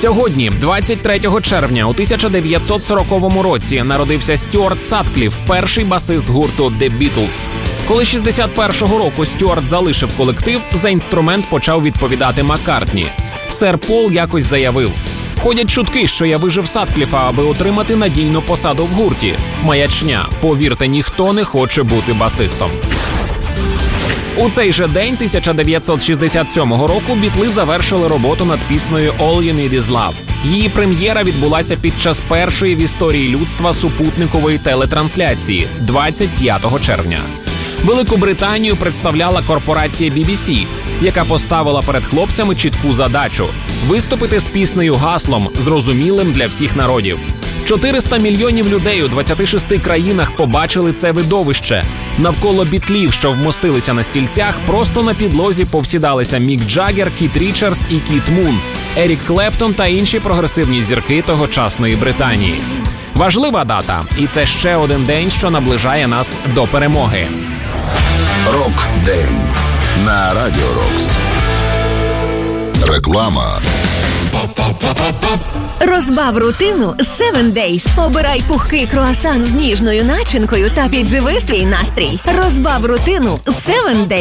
Сьогодні, 23 червня у 1940 році, народився Стюарт Саткліф, перший басист гурту The Beatles. Коли 61-го року Стюарт залишив колектив, за інструмент почав відповідати Маккартні. Сер Пол якось заявив: «Ходять чутки, що я вижив Саткліфа, аби отримати надійну посаду в гурті. Маячня. Повірте, ніхто не хоче бути басистом». У цей же день 1967 року Бітли завершили роботу над піснею «All You Need Is Love». Її прем'єра відбулася під час першої в історії людства супутникової телетрансляції 25 червня. Велику Британію представляла корпорація BBC, яка поставила перед хлопцями чітку задачу – виступити з піснею-гаслом, зрозумілим для всіх народів. 400 мільйонів людей у 26 країнах побачили це видовище. Навколо бітлів, що вмостилися на стільцях, просто на підлозі повсідалися Мік Джаггер, Кіт Річардс і Кіт Мун, Ерік Клептон та інші прогресивні зірки тогочасної Британії. Важлива дата, і це ще один день, що наближає нас до перемоги. Рок-день на Радіо Рокс. Реклама. Розбав рутину з 7 Days. Обирай пухкий круасан з ніжною начинкою та підживи свій настрій. Розбав рутину з 7 Days.